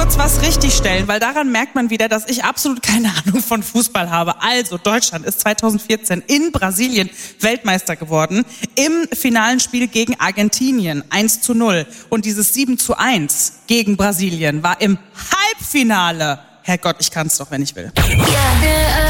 kurz was richtigstellen, weil daran merkt man wieder, dass ich absolut keine Ahnung von Fußball habe. Also, Deutschland ist 2014 in Brasilien Weltmeister geworden. Im finalen Spiel gegen Argentinien 1:0. Und dieses 7:1 gegen Brasilien war im Halbfinale. Herrgott, ich kann's doch, wenn ich will. Yeah.